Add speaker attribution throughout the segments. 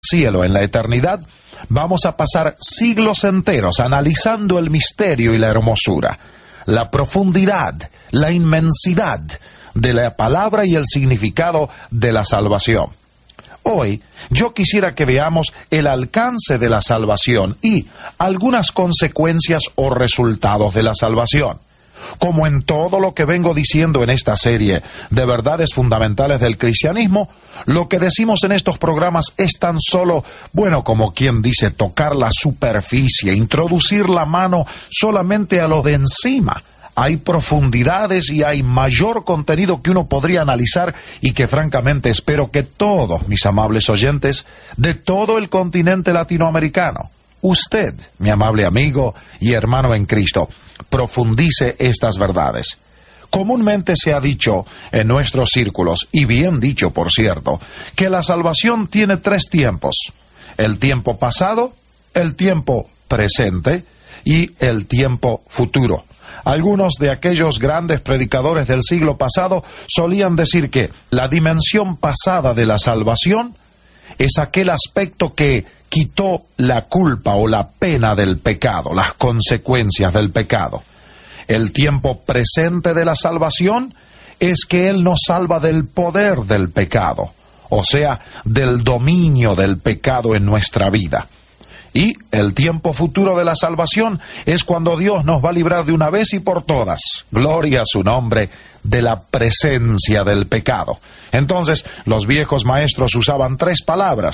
Speaker 1: cielo, en la eternidad, vamos a pasar siglos enteros analizando el misterio y la hermosura, la profundidad, la inmensidad de la palabra y el significado de la salvación. Hoy yo quisiera que veamos el alcance de la salvación y algunas consecuencias o resultados de la salvación. Como en todo lo que vengo diciendo en esta serie de verdades fundamentales del cristianismo, lo que decimos en estos programas es tan solo, como quien dice, tocar la superficie, introducir la mano solamente a lo de encima. Hay profundidades y hay mayor contenido que uno podría analizar y que francamente espero que todos mis amables oyentes de todo el continente latinoamericano, usted, mi amable amigo y hermano en Cristo, profundice estas verdades. Comúnmente se ha dicho en nuestros círculos, y bien dicho por cierto, que la salvación tiene 3 tiempos: el tiempo pasado, el tiempo presente y el tiempo futuro. Algunos de aquellos grandes predicadores del siglo pasado solían decir que la dimensión pasada de la salvación es aquel aspecto que quitó la culpa o la pena del pecado, las consecuencias del pecado. El tiempo presente de la salvación es que Él nos salva del poder del pecado, o sea, del dominio del pecado en nuestra vida. Y el tiempo futuro de la salvación es cuando Dios nos va a librar de una vez y por todas, gloria a su nombre, de la presencia del pecado. Entonces, los viejos maestros usaban 3 palabras: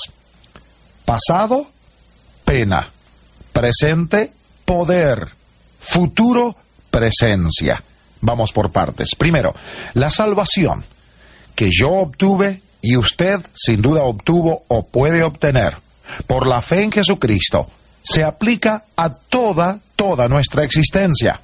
Speaker 1: pasado, pena; presente, poder; futuro, presencia. Vamos por partes. Primero, la salvación que yo obtuve y usted sin duda obtuvo o puede obtener por la fe en Jesucristo se aplica a toda nuestra existencia.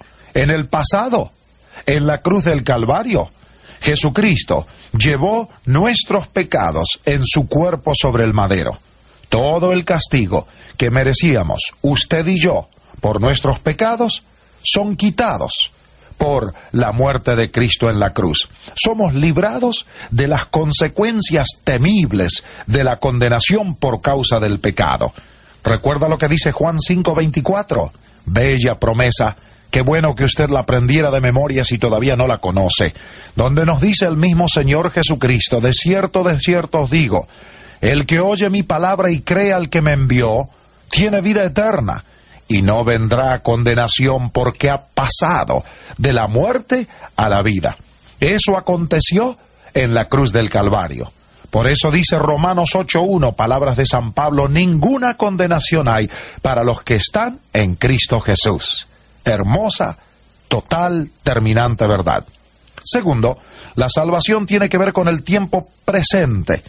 Speaker 1: En el pasado, en la cruz del Calvario, Jesucristo llevó nuestros pecados en su cuerpo sobre el madero. Todo el castigo que merecíamos usted y yo por nuestros pecados son quitados por la muerte de Cristo en la cruz. Somos librados de las consecuencias temibles de la condenación por causa del pecado. ¿Recuerda lo que dice Juan 5:24? Bella promesa, qué bueno que usted la aprendiera de memoria si todavía no la conoce, donde nos dice el mismo Señor Jesucristo: de cierto os digo, el que oye mi palabra y cree al que me envió, tiene vida eterna, y no vendrá a condenación, porque ha pasado de la muerte a la vida. Eso aconteció en la cruz del Calvario. Por eso dice Romanos 8:1, palabras de San Pablo: ninguna condenación hay para los que están en Cristo Jesús. Hermosa, total, terminante verdad. Segundo, la salvación tiene que ver con el tiempo presente.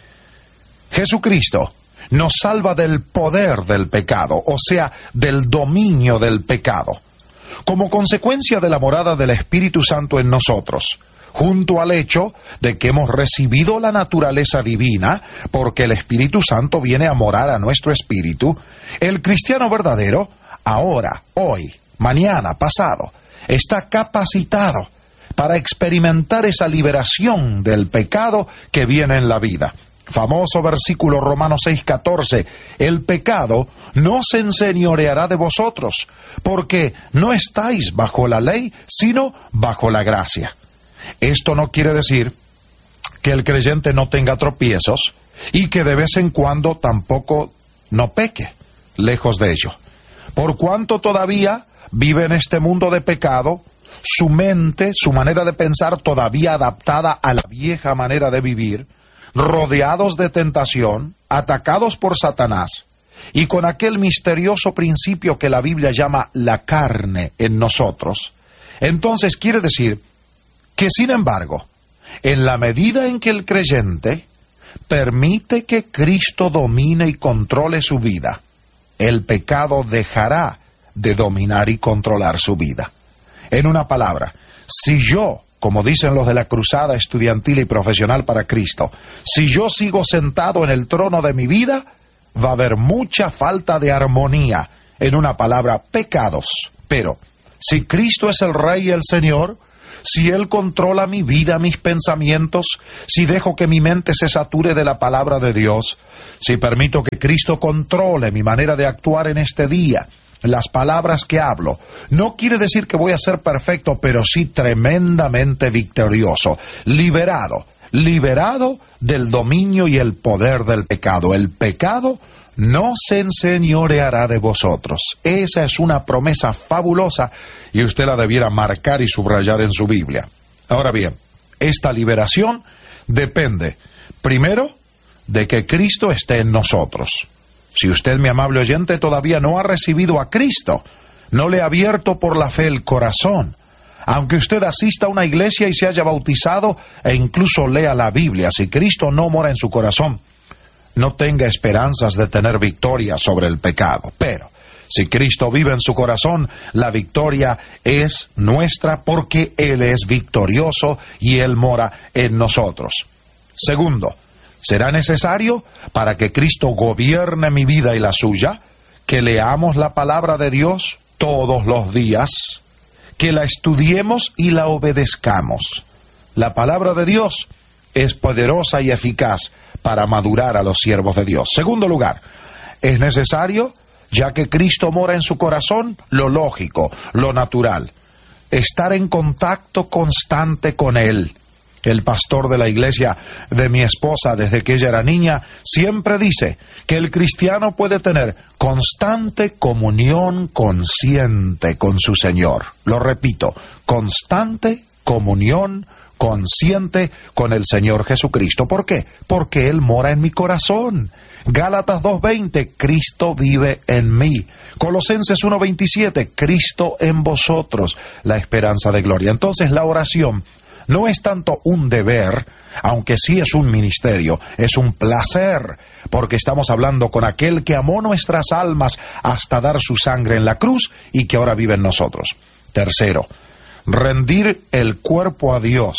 Speaker 1: Jesucristo nos salva del poder del pecado, o sea, del dominio del pecado. Como consecuencia de la morada del Espíritu Santo en nosotros, junto al hecho de que hemos recibido la naturaleza divina, porque el Espíritu Santo viene a morar a nuestro espíritu, el cristiano verdadero, ahora, hoy, mañana, pasado, está capacitado para experimentar esa liberación del pecado que viene en la vida. Famoso versículo Romanos 6:14, el pecado no se enseñoreará de vosotros, porque no estáis bajo la ley, sino bajo la gracia. Esto no quiere decir que el creyente no tenga tropiezos y que de vez en cuando tampoco no peque, lejos de ello. Por cuanto todavía vive en este mundo de pecado, su mente, su manera de pensar todavía adaptada a la vieja manera de vivir, rodeados de tentación, atacados por Satanás, y con aquel misterioso principio que la Biblia llama la carne en nosotros, entonces quiere decir que, sin embargo, en la medida en que el creyente permite que Cristo domine y controle su vida, el pecado dejará de dominar y controlar su vida. En una palabra, si yo, como dicen los de la Cruzada Estudiantil y Profesional para Cristo, si yo sigo sentado en el trono de mi vida, va a haber mucha falta de armonía, en una palabra, pecados. Pero si Cristo es el Rey y el Señor, si Él controla mi vida, mis pensamientos, si dejo que mi mente se sature de la palabra de Dios, si permito que Cristo controle mi manera de actuar en este día, las palabras que hablo, no quiere decir que voy a ser perfecto, pero sí tremendamente victorioso, liberado del dominio y el poder del pecado. El pecado no se enseñoreará de vosotros. Esa es una promesa fabulosa y usted la debiera marcar y subrayar en su Biblia. Ahora bien, esta liberación depende, primero, de que Cristo esté en nosotros. Si usted, mi amable oyente, todavía no ha recibido a Cristo, no le ha abierto por la fe el corazón, aunque usted asista a una iglesia y se haya bautizado e incluso lea la Biblia, si Cristo no mora en su corazón, no tenga esperanzas de tener victoria sobre el pecado. Pero si Cristo vive en su corazón, la victoria es nuestra porque Él es victorioso y Él mora en nosotros. Segundo, será necesario, para que Cristo gobierne mi vida y la suya, que leamos la palabra de Dios todos los días, que la estudiemos y la obedezcamos. La palabra de Dios es poderosa y eficaz para madurar a los siervos de Dios. Segundo lugar, es necesario, ya que Cristo mora en su corazón, lo lógico, lo natural, estar en contacto constante con Él. El pastor de la iglesia de mi esposa, desde que ella era niña, siempre dice que el cristiano puede tener constante comunión consciente con su Señor. Lo repito, constante comunión consciente con el Señor Jesucristo. ¿Por qué? Porque Él mora en mi corazón. Gálatas 2:20, Cristo vive en mí. Colosenses 1:27, Cristo en vosotros, la esperanza de gloria. Entonces la oración no es tanto un deber, aunque sí es un ministerio, es un placer, porque estamos hablando con aquel que amó nuestras almas hasta dar su sangre en la cruz y que ahora vive en nosotros. Tercero, rendir el cuerpo a Dios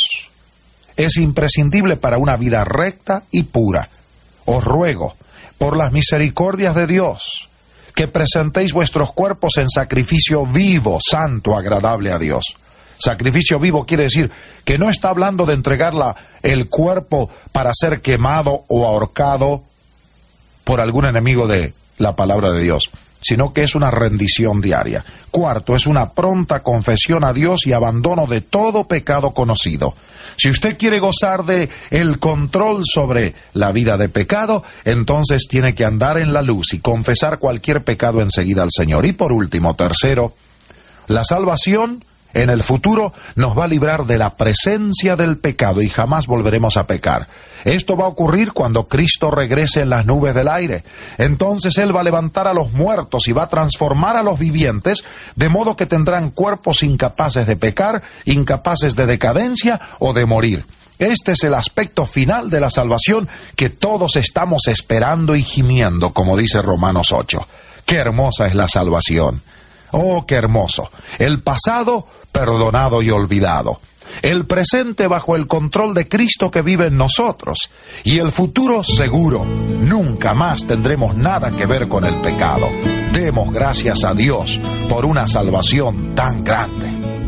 Speaker 1: es imprescindible para una vida recta y pura. Os ruego, por las misericordias de Dios, que presentéis vuestros cuerpos en sacrificio vivo, santo, agradable a Dios. Sacrificio vivo quiere decir que no está hablando de entregar el cuerpo para ser quemado o ahorcado por algún enemigo de la palabra de Dios, sino que es una rendición diaria. Cuarto, es una pronta confesión a Dios y abandono de todo pecado conocido. Si usted quiere gozar de el control sobre la vida de pecado, entonces tiene que andar en la luz y confesar cualquier pecado enseguida al Señor. Y por último, tercero, la salvación en el futuro nos va a librar de la presencia del pecado y jamás volveremos a pecar. Esto va a ocurrir cuando Cristo regrese en las nubes del aire. Entonces Él va a levantar a los muertos y va a transformar a los vivientes, de modo que tendrán cuerpos incapaces de pecar, incapaces de decadencia o de morir. Este es el aspecto final de la salvación que todos estamos esperando y gimiendo, como dice Romanos 8. ¡Qué hermosa es la salvación! ¡Oh, qué hermoso! El pasado perdonado y olvidado. El presente bajo el control de Cristo que vive en nosotros. Y el futuro seguro. Nunca más tendremos nada que ver con el pecado. Demos gracias a Dios por una salvación tan grande.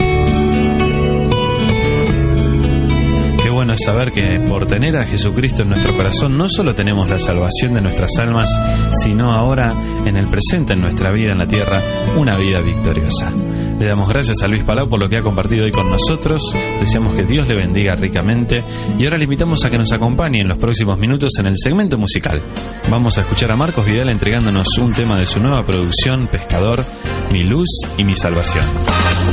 Speaker 2: Qué bueno es saber que por tener a Jesucristo en nuestro corazón no solo tenemos la salvación de nuestras almas, sino ahora, en el presente, en nuestra vida en la tierra, una vida victoriosa. Le damos gracias a Luis Palau por lo que ha compartido hoy con nosotros. Deseamos que Dios le bendiga ricamente. Y ahora le invitamos a que nos acompañe en los próximos minutos en el segmento musical. Vamos a escuchar a Marcos Vidal entregándonos un tema de su nueva producción, Pescador, Mi Luz y Mi Salvación.